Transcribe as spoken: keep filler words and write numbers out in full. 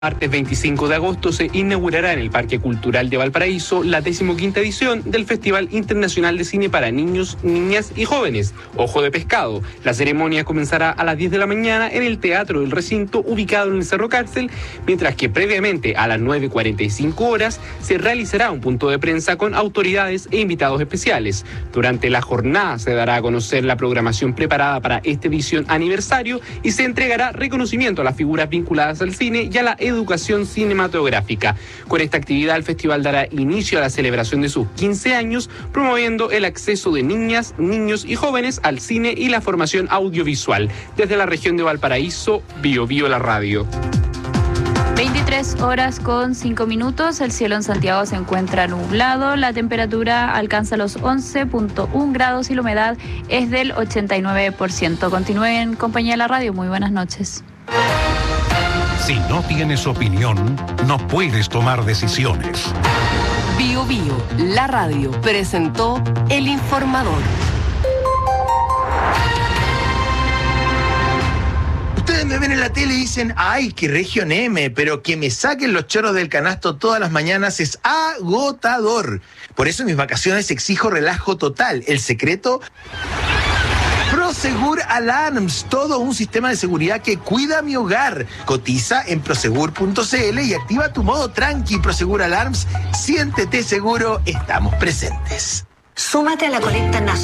Martes veinticinco de agosto se inaugurará en el Parque Cultural de Valparaíso la decimoquinta edición del Festival Internacional de Cine para Niños, Niñas y Jóvenes, Ojo de Pescado. La ceremonia comenzará a las diez de la mañana en el Teatro del Recinto, ubicado en el Cerro Cárcel, mientras que previamente a las nueve cuarenta y cinco horas se realizará un punto de prensa con autoridades e invitados especiales. Durante la jornada se dará a conocer la programación preparada para esta edición aniversario y se entregará reconocimiento a las figuras vinculadas al cine y a la educación cinematográfica. Con esta actividad, el festival dará inicio a la celebración de sus quince años, promoviendo el acceso de niñas, niños y jóvenes al cine y la formación audiovisual. Desde la región de Valparaíso, Bio Bio la radio. veintitrés horas con cinco minutos, el cielo en Santiago se encuentra nublado, la temperatura alcanza los once punto uno grados y la humedad es del ochenta y nueve por ciento. Continúen en compañía de la radio, muy buenas noches. Si no tienes opinión, no puedes tomar decisiones. Bio Bio, la radio, presentó El Informador. Ustedes me ven en la tele y dicen, ay, qué región M, pero que me saquen los choros del canasto todas las mañanas es agotador. Por eso en mis vacaciones exijo relajo total. El secreto... Prosegur Alarms, todo un sistema de seguridad que cuida mi hogar. Cotiza en prosegur punto cl y activa tu modo tranqui. Prosegur Alarms, siéntete seguro, estamos presentes. Súmate a la colecta nacional.